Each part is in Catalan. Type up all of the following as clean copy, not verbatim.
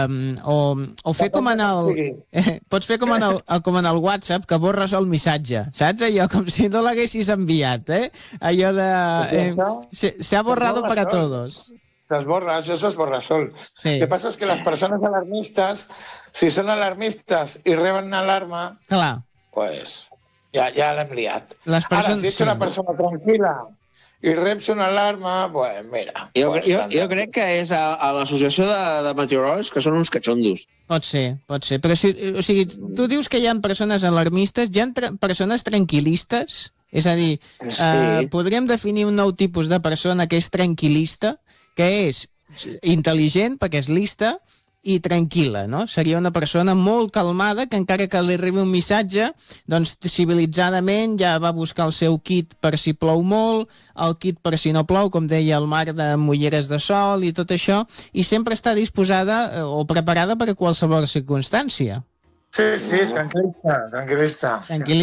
o fer com en el... Pots fer com en el WhatsApp, que borres el missatge, saps? Allò com si no l'haguessis enviat, allò de... se ha borrado para todos. Eso se esborra sol. Lo que pasa es que las personas alarmistas, si son alarmistas y reben una alarma, pues ya la hem liat. Ahora, si ets una persona tranquil·la i reps una alarma, pues mira. Jo crec que és a l'associació de meteoròlegs, que són uns catxondos. Pot ser. Però o sigui, tu dius que hi ha persones alarmistes, hi ha persones tranquil·listes? És a dir, podríem definir un nou tipus de persona que és tranquil·lista, que és intel·ligent, perquè és lista, i tranquil·la, no? Seria una persona molt calmada, que encara que li arribi un missatge, doncs civilitzadament ja va buscar el seu kit per si plou molt, el kit per si no plou, com deia el Marc, de mulleres de sol i tot això, i sempre està disposada o preparada per a qualsevol circumstància. Sí, tranquil·lista.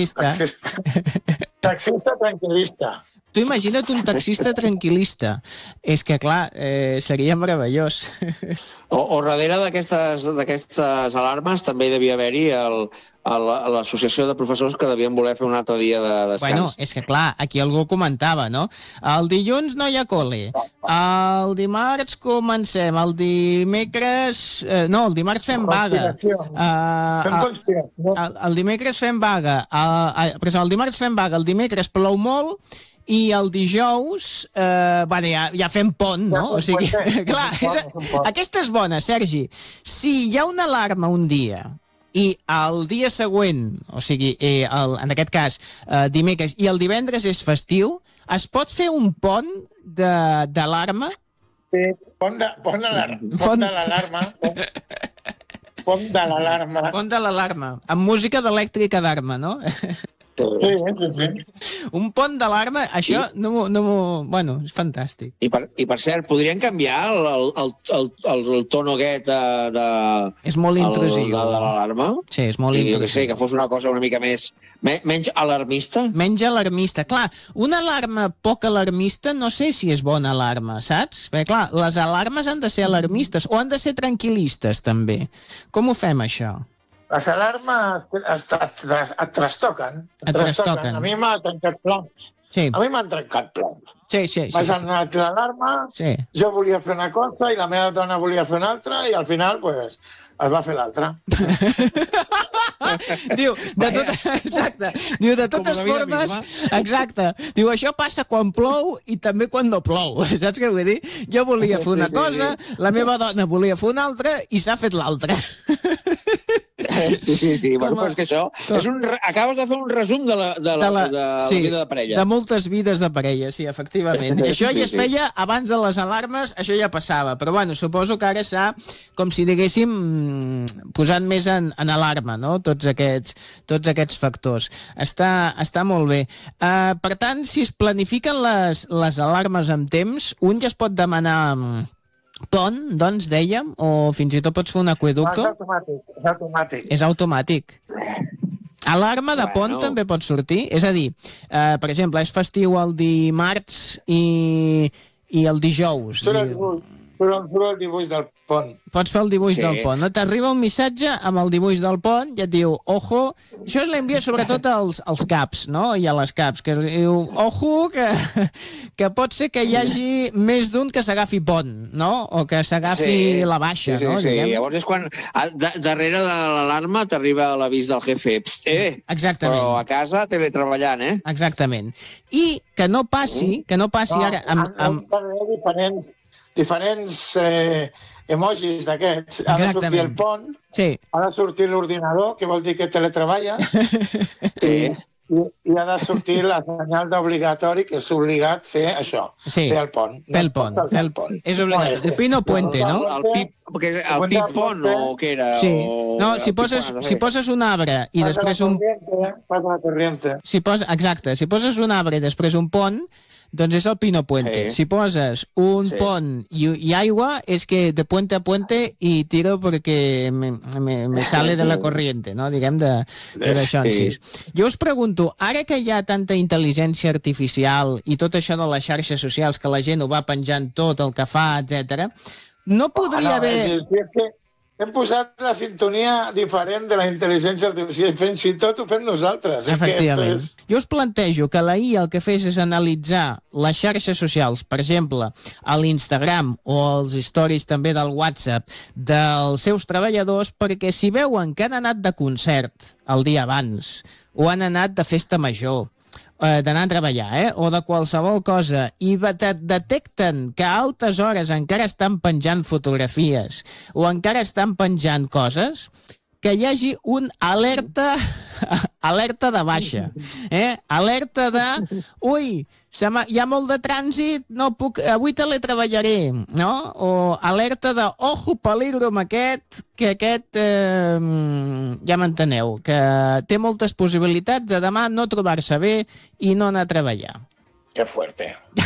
Taxista tranquil·lista. Tu imagina't un taxista tranquil·lista. És que, clar, seria meravellós. O darrere d'aquestes alarmes també devia haver-hi l'associació de professors que devien voler fer un altre dia de descans. Bueno, és que, clar, aquí algú comentava, no? El dilluns no hi ha col·le. El dimarts comencem. El dimecres... No, el dimarts fem vaga. El dimecres fem vaga. El dimarts fem vaga. El dimecres plou molt i el dijous ja fem pont, no? O sigui, clar, aquesta és bona, Sergi. Si hi ha una alarma un dia i el dia següent, o sigui, en aquest cas dimecres, i el divendres és festiu, es pot fer un pont d'alarma? Sí, pont de l'alarma. Pont de l'alarma. Amb música d'elèctrica d'arma, no? Sí. Un pont d'alarma, això bueno, és fantàstic. I per cert, podrien canviar el tono aquest és molt intrusiu. De l'alarma? Sí, és molt intrusiu. Que fos una cosa una mica menys alarmista? Menys alarmista. Clar, una alarma poc alarmista no sé si és bona alarma, saps? Perquè, clar, les alarmes han de ser alarmistes o han de ser tranquil·listes, també. Com ho fem, això? Les alarmes et trastoquen. A mi m'han trencat plans. Sí. A mi m'han trencat plans. Sí. M'ha sonat l'alarma, jo volia fer una cosa i la meva dona volia fer una altra i al final, pues, es va fer l'altra. Diu, de totes formes... Exacte. Diu, això passa quan plou i també quan no plou. Saps què vull dir? Jo volia fer una cosa, la meva dona volia fer una altra i s'ha fet l'altra. Sí. Bueno, és que això... Acabes de fer un resum de la vida de parella. De moltes vides de parella, sí, efectivament. Això ja es feia abans de les alarmes, això ja passava. Però, bueno, suposo que ara s'ha, com si diguéssim, posat més en alarma, no? Tots aquests factors. Està molt bé. Per tant, si es planifiquen les alarmes amb temps, un ja es pot demanar pont, doncs, dèiem, o fins i tot pots fer un aqüeducto? És automàtic. Alarma de pont també pot sortir? És a dir, per exemple, és festiu el dimarts i el dijous. Surt el dibuix del pont. Pots fer el dibuix del pont. No? T'arriba un missatge amb el dibuix del pont i et diu, ojo, això l'envia sobretot als caps, no? I a les caps, que diu, ojo, que pot ser que hi hagi més d'un que s'agafi pont, no? O que s'agafi la baixa, no? Sí. Llavors és quan darrere de l'alarma t'arriba l'avís del jefe. Exactament. Però a casa teletreballant, Exactament. I que no passi ara diferents emojis d'aquests. Ha de sortir el pont, ha de sortir l'ordinador, que vol dir que teletreballes, i ha de sortir la senyal d'obligatori, que és obligat fer això, fer el pont. Fer el pont. És obligat. El Pino Puente, no? El Pip Pont, o què era? Sí. No, si poses un arbre i després un... Exacte. Si poses un arbre i després un pont, doncs és el Pino Puente. Si poses un pont i aigua, és que de puente a puente y tiro porque me sale de la corriente, no? Diguem d'això en sis. Jo us pregunto, ara que hi ha tanta intel·ligència artificial i tot això de les xarxes socials, que la gent ho va penjant tot el que fa, etc. no podria haver... hem posat la sintonia diferent de la intel·ligència artificial, fins i tot ho fem nosaltres. Efectivament. Jo us plantejo que la IA el que fes és analitzar les xarxes socials, per exemple, a l'Instagram o els stories també del WhatsApp dels seus treballadors, perquè si veuen que han anat de concert el dia abans o han anat de festa major, d'anar a treballar, o de qualsevol cosa, i detecten que a altes hores encara estan penjant fotografies o encara estan penjant coses, que hi hagi un alerta de baixa, alerta de ui, hi ha molt de trànsit, no puc, avui teletreballaré, no? O alerta de ojo, peligro amb aquest, que aquest, ja m'enteneu, que té moltes possibilitats de demà no trobar-se bé i no anar a treballar. Que fuerte.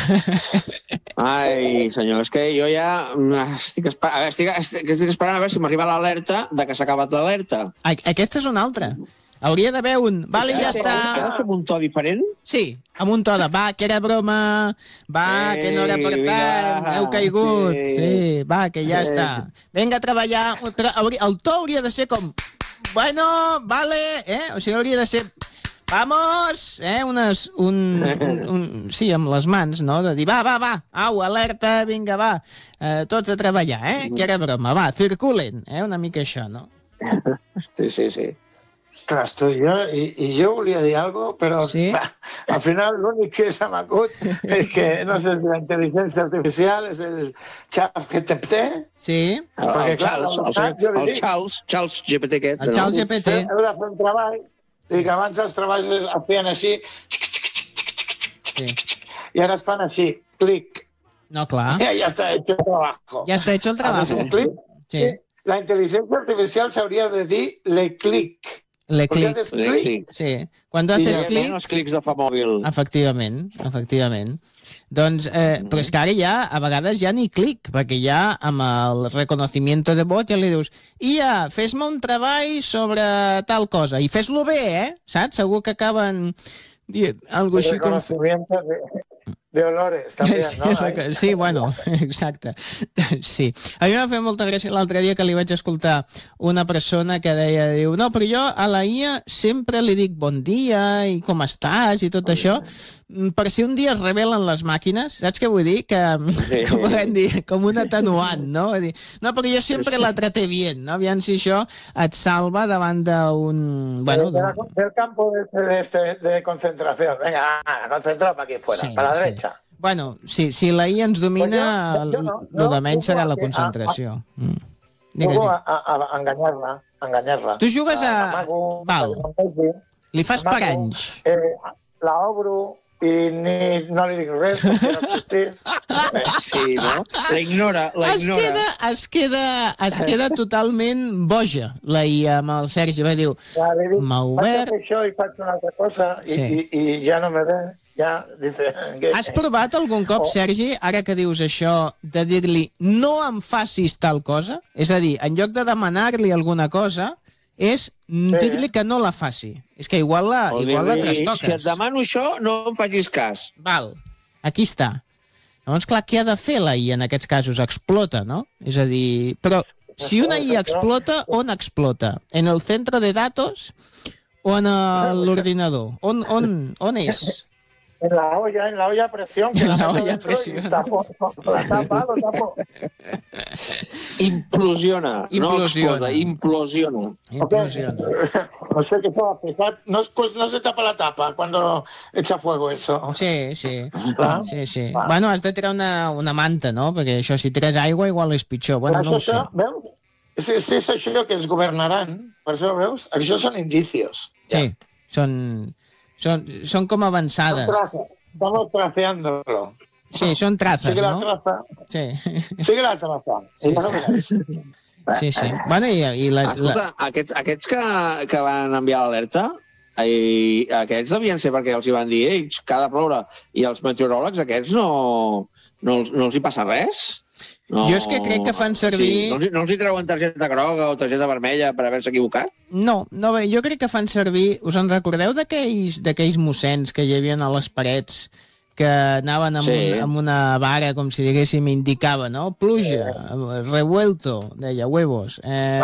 Ai, senyor, és que jo ja estic esperant a veure si m'arriba l'alerta de que s'ha acabat l'alerta. Aquesta és una altra. Hauria d'haver un... Vale, ja està. Has amb un to diferent? Sí, amb un to de va, que era broma, va, que no era per tant, heu caigut. Sí, va, que ja està. Vinga a treballar. El to hauria de ser com... Bueno, vale, o sigui, hauria de ser... Vamos! Sí, amb les mans, no? De dir, va, au, alerta, vinga, va. Tots a treballar, que era broma. Va, circulen, una mica això, no? Sí. Ostres, tu, jo volia dir alguna cosa, però sí? Al final l'únic que se m'acut és que, no sé si la intel·ligència artificial és el ChatGPT. Sí. El Charles GPT aquest. El Charles GPT. Heu de fer un treball. I que abans els treballs es feien així, i ara es fan així, clic. No, clar. Ja està hecho el trabajo. Ja està hecho el trabajo. Sí. La intel·ligència artificial s'hauria de dir le clic. Le clic. Sí. Quan haces clic... Els clics de fa mòbil. Efectivament. Doncs, però és que ara ja, a vegades ja ni clic, perquè ja amb el reconocimiento de vot ja li dius IA, fes-me un treball sobre tal cosa, i fes-lo bé, saps? Segur que acaben dient alguna cosa així com... Reconocimiento de olores, també, no? Sí, bueno, exacte. Sí. A mi m'ha fet molta gràcia l'altre dia que li vaig escoltar una persona que diu, no, però jo a la IA sempre li dic bon dia i com estàs i tot això, per si un dia es rebel·len les màquines, saps què vull dir? Que volem dir, com un atenuant, no? Vull dir, no, però jo sempre la traté bien, no? Aviam si això et salva davant d'un... Bueno, del campo de concentración. Venga, concentrado aquí fuera, para la derecha. Bueno, si la IA ens domina, el de menys serà la concentració. Jugo a enganyar-la. Tu jugues a... Val. Li fas paranys. La obro i no li dic res perquè no existís. Sí, no? La ignora. Es queda totalment boja, la IA amb el Sergi. Va dir, m'ha obert... Vaig a fer això i faig una altra cosa i ja no me ve. Ja, dice, has provat algun cop, Sergi, ara que dius això, de dir-li no em facis tal cosa? És a dir, en lloc de demanar-li alguna cosa, és dir-li que no la faci. És que igual la trastoques. Si et demano això, no em facis cas. Val, aquí està. Llavors, clar, què ha de fer la IA en aquests casos? Explota, no? És a dir, però si una IA explota, on explota? En el centre de datos o en l'ordinador? On és? En la olla a presión. En la olla a presión. La tapa. Implosiona. No explota, implosiona. No sé qué se va a pesar. No se tapa la tapa cuando echa fuego eso. Sí. Sí. Bueno, has de tirar una manta, no? Perquè això, si tires aigua, igual és pitjor. Bueno, no ho sé. Veus? És això que es governaran. Per això, veus? Això són indicios. Sí, Son como avanzadas. Vamos traceándolo. Sí, son trazas, sigue ¿no? La traza. Sí. Sigue la traza. Sí. Bueno, i escolta, aquests que van enviar l'alerta, aquests devien ser perquè els hi van dir ells, que ha de ploure, i els meteoròlegs aquests no els hi passa res? No, jo és que crec que fan servir... Sí. No els hi treuen targeta groga o targeta vermella per haver-se equivocat? No, jo crec que fan servir... Us en recordeu d'aquells mossens que hi havia a les parets que anaven amb una vara, com si diguéssim, indicava, no? Pluja, revuelto, deia, huevos.